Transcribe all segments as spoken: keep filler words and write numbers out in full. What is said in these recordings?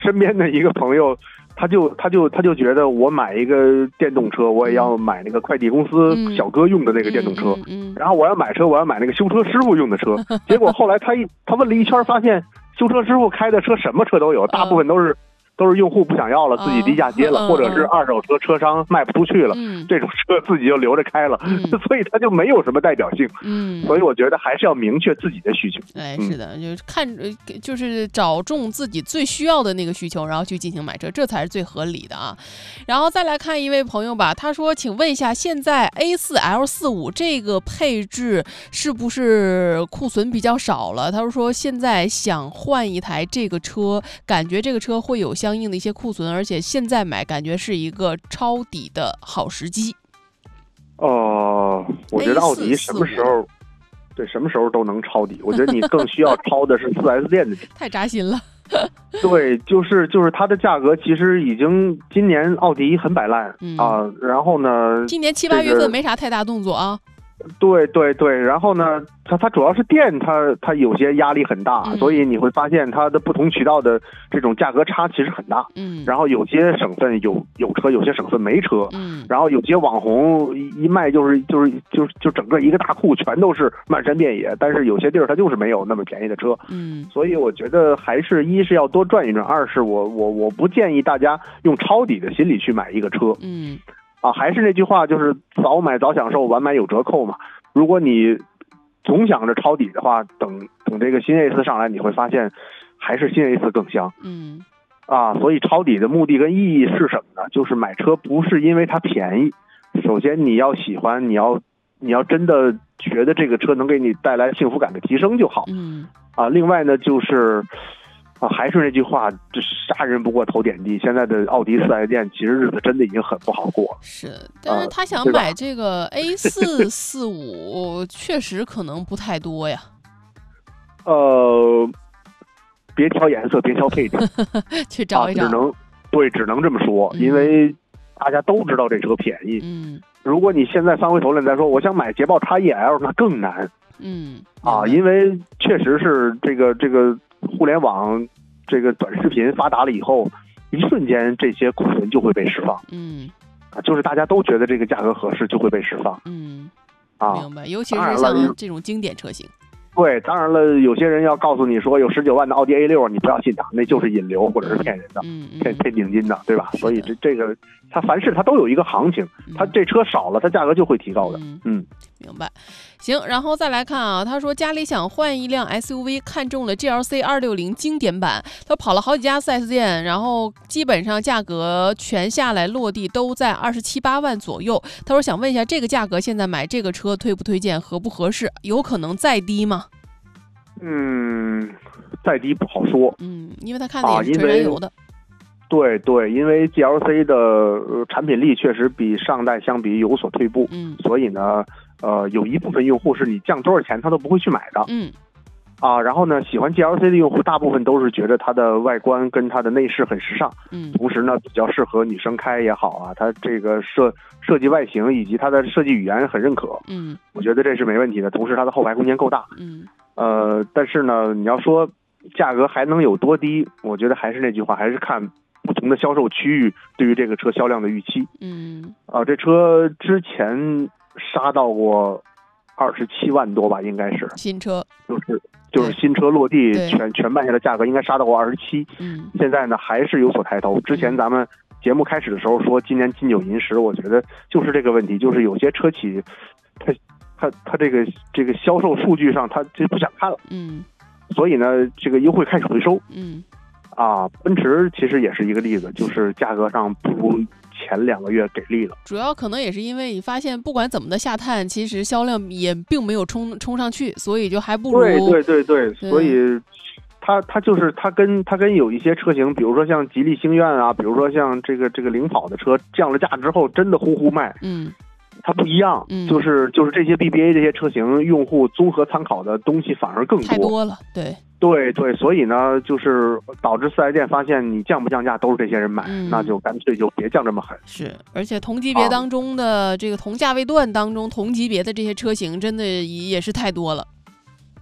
身边的一个朋友，他就他就他就觉得我买一个电动车，我也要买那个快递公司小哥用的那个电动车， 嗯嗯嗯、 然后我要买车，我要买那个修车师傅用的车。结果后来他一他问了一圈，发现修车师傅开的车什么车都有，大部分都是。都是用户不想要了，自己低价接了， 嗯、 或者是二手车车商卖不出去了， 嗯、 这种车自己就留着开了，嗯、所以它就没有什么代表性。 嗯， 所以我觉得还是要明确自己的需求。 哎，是的，嗯、就是看，就是找中自己最需要的那个需求，然后去进行买车，这才是最合理的啊。然后再来看一位朋友吧，他说：“请问一下，现在 A 四 L 四五这个配置是不是库存比较少了？”他说：“现在想换一台这个车，感觉这个车会有相应的一些库存，而且现在买感觉是一个抄底的好时机。” 哦、呃，我觉得奥迪什么时候，对什么时候都能抄底。我觉得你更需要抄的是 四 S 店的底。 太扎心了。 对，就是就是它的价格其实已经今年奥迪很摆烂、嗯、啊，然后呢， 今年七八月份没啥太大动作啊。 对对对，然后呢，它它主要是电，它它有些压力很大、嗯，所以你会发现它的不同渠道的这种价格差其实很大。 嗯， 然后有些省份有有车，有些省份没车。 嗯， 然后有些网红一卖就是就是就就整个一个大库全都是漫山遍野，但是有些地儿它就是没有那么便宜的车。 嗯， 所以我觉得还是一是要多转一转，二是我我我不建议大家用抄底的心理去买一个车。 嗯。 啊，还是那句话，就是早买早享受，晚买有折扣嘛。如果你总想着抄底的话，等等这个新 A 四上来，你会发现还是新 A 四更香。 嗯， 啊，所以抄底的目的跟意义是什么呢？就是买车不是因为它便宜，首先你要喜欢，你要你要真的觉得这个车能给你带来幸福感的提升就好。 嗯， 啊，另外呢就是。啊，还是那句话，这杀人不过头点地。现在的奥迪四 S 店其实日子真的已经很不好过了。 是，但是他想买这个 A 四四五，确实可能不太多呀。 呃，别挑颜色，别挑配置， 去找一找。 啊、只能对，只能这么说，因为大家都知道这车便宜。 嗯， 如果你现在翻回头来再说，我想买捷豹 X E L， 那更难。 嗯， 啊，因为确实是这个这个。互联网这个短视频发达了以后，一瞬间这些库存就会被释放。 嗯， 啊，就是大家都觉得这个价格合适，就会被释放。 嗯， 啊， 明白。尤其是像这种经典车型。 对，当然了，有些人要告诉你说有十九万的奥迪 A 六，你不要信他，那就是引流或者是骗人的， 嗯嗯、 骗骗定金的，对吧？所以这这个它凡事它都有一个行情，它这车少了，它价格就会提高的。 嗯。 嗯， 明白。行，然后再来看啊，他说家里想换一辆 S U V， 看中了 G L C 二六零经典版，他跑了好几家 四 S 店，然后基本上价格全下来落地都在二十七八万左右。他说想问一下，这个价格现在买这个车推不推荐，合不合适，有可能再低吗？ 嗯，再低不好说。 嗯，因为他看的也是纯燃油的。 啊、对对，因为 G L C 的、呃、产品力确实比上代相比有所退步。 嗯， 所以呢。呃，有一部分用户是你降多少钱他都不会去买的。 嗯， 啊，然后呢，喜欢 G L C 的用户大部分都是觉得它的外观跟它的内饰很时尚。 嗯， 同时呢，比较适合女生开也好啊，它这个设设计外形以及它的设计语言很认可。 嗯， 我觉得这是没问题的。同时，它的后排空间够大。 嗯， 呃，但是呢，你要说价格还能有多低，我觉得还是那句话，还是看不同的销售区域对于这个车销量的预期。 嗯， 啊，这车之前。杀到过二十七万多吧，应该是新车， 就是就是新车落地全全办下的价格应该杀到过二十七。 嗯， 现在呢还是有所抬头。之前咱们节目开始的时候说今年金九银十，我觉得就是这个问题，就是有些车企它它它这个这个销售数据上它就不想看了。 嗯， 所以呢这个优惠开始回收。 嗯， 啊，奔驰其实也是一个例子，就是价格上不如前两个月给力了。 主要可能也是因为你发现不管怎么的下探，其实销量也并没有冲冲上去，所以就还不如。 对对对对，所以它它就是它跟它跟有一些车型，比如说像吉利星愿啊，比如说像这个这个领跑的车，降了价之后真的呼呼卖。 嗯。 它不一样， 嗯， 就是就是这些 B B A 这些车型用户综合参考的东西反而更多， 太多了，对对对，所以呢，就是导致四 S 店发现你降不降价都是这些人买， 嗯、 那就干脆就别降这么狠。 是，而且同级别当中的、啊、这个同价位段当中同级别的这些车型，真的也是太多了。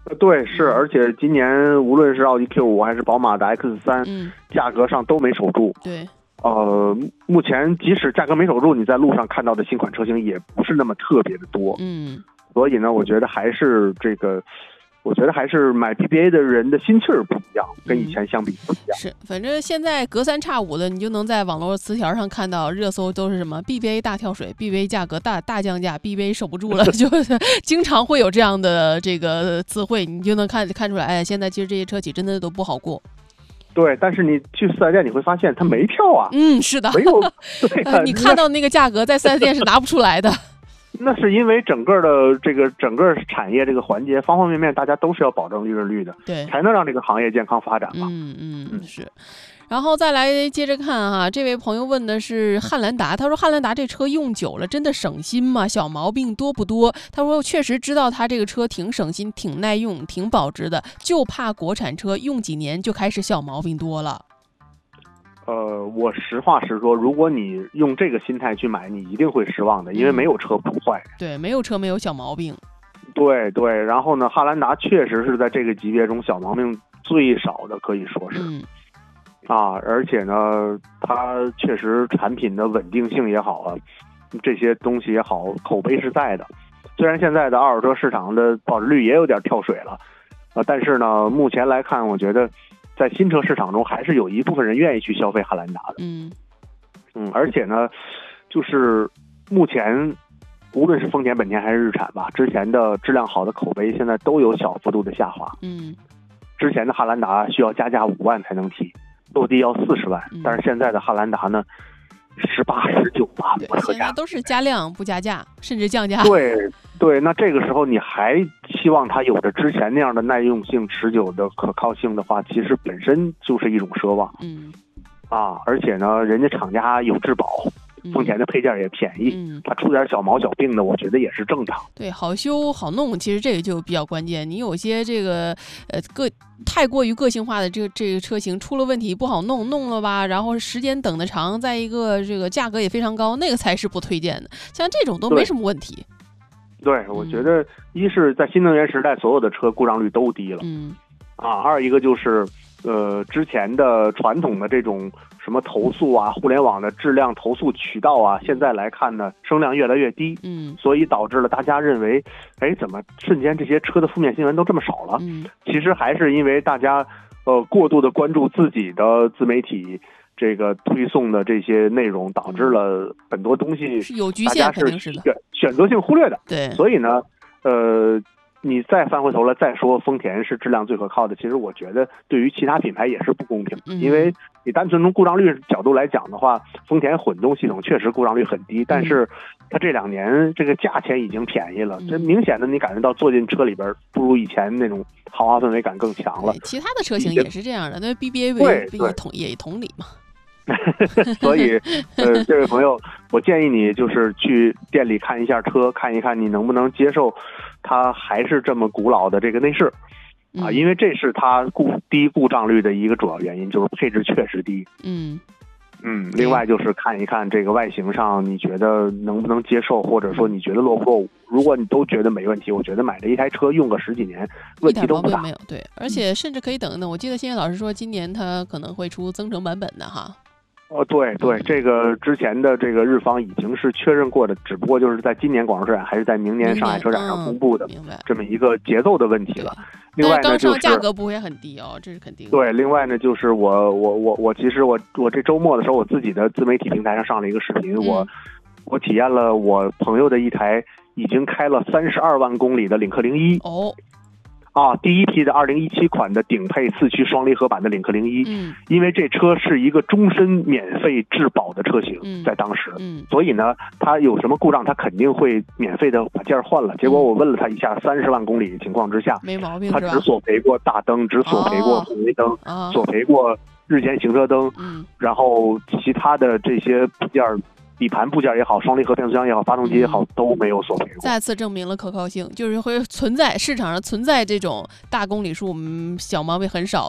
对，是，而且今年无论是奥迪 Q 五还是宝马的 X 三， 嗯， 价格上都没守住。 对。 呃，目前即使价格没守住，你在路上看到的新款车型也不是那么特别的多。 嗯， 所以呢，我觉得还是这个，我觉得还是买 B B A 的人的心气儿不一样，跟以前相比不一样。 嗯、是，反正现在隔三差五的，你就能在网络词条上看到热搜都是什么 B B A 大跳水 ，B B A 价格大大降价 ，B B A 守不住了，就是经常会有这样的这个词汇，你就能看看出来，哎，现在其实这些车企真的都不好过。 对，但是你去四 S 店你会发现它没票啊。 嗯，是的， 没有。对、啊呃，你看到那个价格在四 S 店是拿不出来的。 那是因为整个的这个整个产业这个环节方方面面，大家都是要保证利润率的， 对， 才能让这个行业健康发展嘛。 嗯嗯是。然后再来接着看哈，这位朋友问的是汉兰达，他说汉兰达这车用久了真的省心吗？小毛病多不多？他说确实知道他这个车挺省心、挺耐用、挺保值的，就怕国产车用几年就开始小毛病多了。 呃，我实话实说，如果你用这个心态去买，你一定会失望的，因为没有车不坏。 嗯、对，没有车没有小毛病。 对对，然后呢，汉兰达确实是在这个级别中小毛病最少的，可以说是。 嗯。 啊，而且呢，它确实产品的稳定性也好啊，这些东西也好，口碑是在的。虽然现在的二手车市场的保值率也有点跳水了，呃，但是呢，目前来看，我觉得在新车市场中还是有一部分人愿意去消费汉兰达的。 嗯嗯，而且呢，就是目前无论是丰田、本田还是日产吧，之前的质量好的口碑现在都有小幅度的下滑。 嗯， 之前的汉兰达需要加价五万才能提。落地要四十万，但是现在的汉兰达呢，十八、十九万， 现在都是加量不加价，甚至降价。 对对，那这个时候你还希望它有着之前那样的耐用性、持久的可靠性的话，其实本身就是一种奢望。 嗯， 啊，而且呢，人家厂家有质保。丰田的配件也便宜， 嗯， 它出点小毛小病的，我觉得也是正常。 对，好修好弄，其实这个就比较关键。你有些这个呃个太过于个性化的这个这个车型出了问题不好弄，弄了吧，然后时间等的长，再一个这个价格也非常高，那个才是不推荐的。像这种都没什么问题。 对，对我觉得一是在新能源时代，所有的车故障率都低了， 嗯， 啊，二一个就是呃之前的传统的这种。什么投诉啊，互联网的质量投诉渠道啊，现在来看呢，声量越来越低， 嗯， 所以导致了大家认为，哎，怎么瞬间这些车的负面新闻都这么少了？ 嗯， 其实还是因为大家呃过度的关注自己的自媒体这个推送的这些内容，导致了很多东西是有局限，肯定是的， 选择性忽略的。 对， 所以呢，呃。你再翻回头来再说丰田是质量最可靠的，其实我觉得对于其他品牌也是不公平的， 嗯、 因为你单纯从故障率角度来讲的话，丰田混动系统确实故障率很低，但是它这两年这个价钱已经便宜了， 嗯、 这明显的你感觉到坐进车里边不如以前那种豪华氛围感更强了。 其他的车型也是这样的，那 B B A 也同也同理嘛。 所以，呃，这位朋友，我建议你就是去店里看一下车，看一看你能不能接受它还是这么古老的这个内饰啊，因为这是它故低故障率的一个主要原因，就是配置确实低。 嗯嗯，另外就是看一看这个外形上，你觉得能不能接受，或者说你觉得落不落伍？如果你都觉得没问题，我觉得买这一台车用个十几年，问题都不大。 没有，对，而且甚至可以等等。我记得新月老师说，今年它可能会出增程版本的哈。 哦，对对，这个之前的这个日方已经是确认过的，只不过就是在今年广州车展还是在明年上海车展上公布的， 明白这么一个节奏的问题了。另外呢， 刚就是价格不会很低哦，这是肯定的。 对，另外呢，就是我我我我其实我我这周末的时候，我自己的自媒体平台上上了一个视频， 嗯、 我我体验了我朋友的一台已经开了三十二万公里的领克零一。 哦。 啊，第一批的二零一七款的顶配四驱双离合版的领克零一， 嗯， 因为这车是一个终身免费质保的车型， 嗯、 在当时， 嗯， 所以呢，它有什么故障，它肯定会免费的把件换了。结果我问了他一下，三十万公里情况之下， 没毛病， 他只索赔过大灯，只索赔过红绿灯， 哦、 索赔过日间行车灯， 嗯， 然后其他的这些部件。底盘部件也好，双离合变速箱也好，发动机也好，都没有索赔过。 再次证明了可靠性，就是会存在市场上存在这种大公里数、嗯、小毛病很少的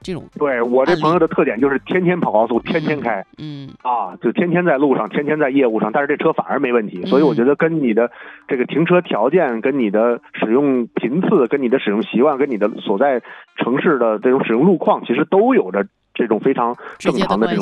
这种。 对，我这朋友的特点就是天天跑高速，天天开， 嗯啊，就天天在路上，天天在业务上，但是这车反而没问题。 嗯、 所以我觉得跟你的这个停车条件、跟你的使用频次、跟你的使用习惯、跟你的所在城市的这种使用路况，其实都有着这种非常正常的这种